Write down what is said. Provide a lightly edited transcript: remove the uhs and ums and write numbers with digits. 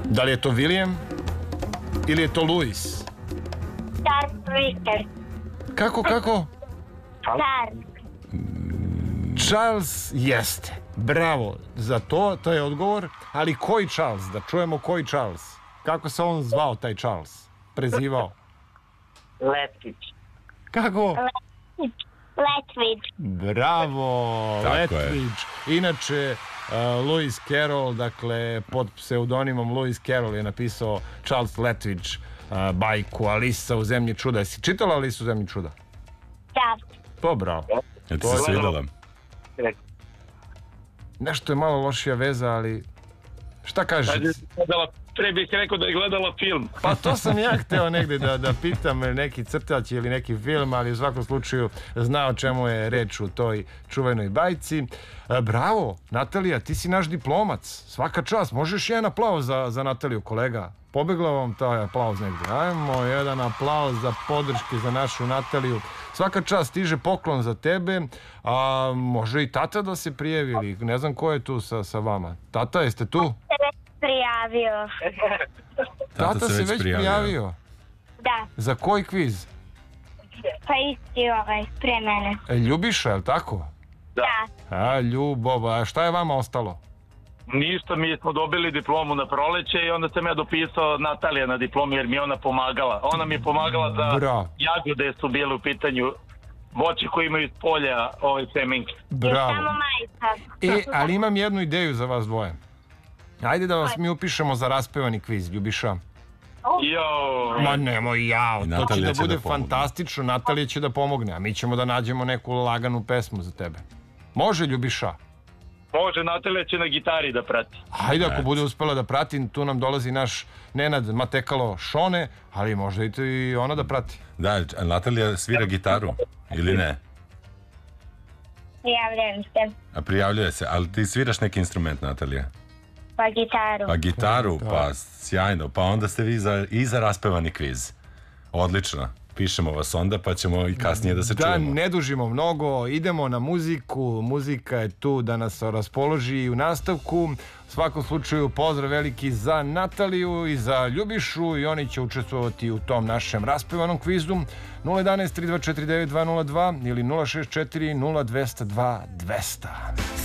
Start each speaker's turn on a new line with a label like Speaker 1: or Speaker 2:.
Speaker 1: Da li je to William ili je to Louis?
Speaker 2: Charles Richter.
Speaker 1: Kako?
Speaker 2: Charles.
Speaker 1: Charles jeste. Bravo za to, to je odgovor. Ali koji Charles? Da čujemo koji Charles. Kako se on zvao, taj Charles? Prezivao?
Speaker 3: Letvić.
Speaker 1: Kako?
Speaker 2: Letwidge.
Speaker 1: Bravo,
Speaker 4: Tako je.
Speaker 1: Letwidge. Inače, Lewis Carroll, dakle, pod pseudonimom Lewis Carroll je napisao Charles Letwidge bajku Alisa u zemlji čuda. Jesi čitala Alisu u zemlji čuda?
Speaker 2: Da.
Speaker 1: To bravo.
Speaker 4: Ja ti se svidjela?
Speaker 1: Nešto je malo lošija veza, ali šta kažeš?
Speaker 3: Pre bih rekao da je gledala film.
Speaker 1: Pa to sam ja hteo negde da pitam neki crtač ili neki film, ali u svakom slučaju zna o čemu je reč u toj čuvenoj bajci. Bravo, Natalija, ti si naš diplomac. Svaka čast, možeš jedan aplauz za Nataliju, kolega? Pobegla vam taj aplauz negde. Ajmo, jedan aplauz za podrške za našu Nataliju. Svaka čast, stiže poklon za tebe, a može i tata da se prijavi ili ne znam ko je tu sa vama. Tata, jeste tu?
Speaker 2: Prijavio.
Speaker 1: Tata se već prijavio.
Speaker 2: Da.
Speaker 1: Za koji kviz?
Speaker 2: Pa isti pre mene.
Speaker 1: Ljubiša, je li tako?
Speaker 2: Da.
Speaker 1: Ljubovo, a šta je vama ostalo?
Speaker 3: Ništa, mi smo dobili diplomu na proleće i onda sam ja dopisao Natalija na diplomu jer mi je ona pomagala. Ona mi je pomagala za jagode su bile u pitanju voće koje imaju iz polja semenke.
Speaker 1: Bravo.
Speaker 2: Samo majica.
Speaker 1: Ali imam jednu ideju za vas dvoje. Ajde da vas mi upišemo za raspevani kviz, Ljubiša. Ma nemoj jao, to će da bude fantastično, Natalija će da pomogne, a mi ćemo da nađemo neku laganu pesmu za tebe. Može, Ljubiša?
Speaker 3: Može, Natalija će na gitari da prati.
Speaker 1: Ajde, ako bude uspela da prati, tu nam dolazi naš Nenad Matekalo Šone, ali možda i ona da prati.
Speaker 4: Da, Natalija svira gitaru, ili ne?
Speaker 2: Prijavljujem se.
Speaker 4: A prijavljuje se, ali ti sviraš neki instrument, Natalija?
Speaker 2: Pa gitaru.
Speaker 4: Pa gitaru, pa sjajno, pa onda ste vi i za raspevani kviz. Odlično. Pišemo vas onda pa ćemo i kasnije da se čujemo.
Speaker 1: Da ne dužimo mnogo, idemo na muziku, muzika je tu da nas raspoloži i u nastavku. U svakom slučaju pozdrav veliki za Nataliju i za Ljubišu i oni će učestvovati u tom našem raspevanom kvizu 011 3249 202 ili 064 0202 200.